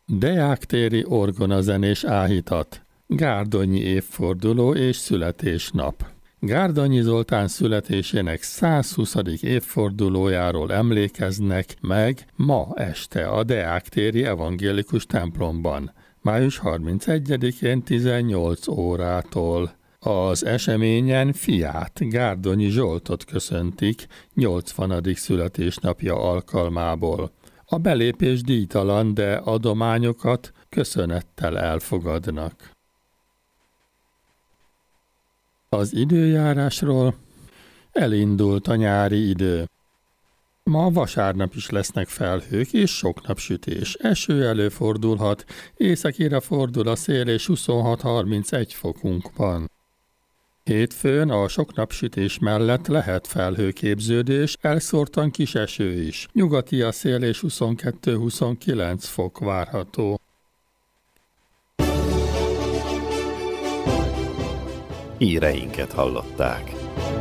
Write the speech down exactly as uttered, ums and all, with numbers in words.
Deáktéri orgonazenés áhítat. Gárdonyi évforduló és születésnap. Gárdonyi Zoltán születésének százhuszadik évfordulójáról emlékeznek meg ma este a Deáktéri evangélikus templomban, május harmincegyedikén tizennyolc órától. Az eseményen fiát, Gárdonyi Zsoltot köszöntik nyolcvanadik születésnapja alkalmából. A belépés díjtalan, de adományokat köszönettel elfogadnak. Az időjárásról: elindult a nyári idő. Ma vasárnap is lesznek felhők és sok napsütés. Eső előfordulhat, északira fordul a szél és huszonhat-harmincegy fokunk van. Hétfőn a sok napsütés mellett lehet felhőképződés, elszórtan kis eső is. Nyugati a szél és huszonkettő-huszonkilenc fok várható. Híreinket hallották.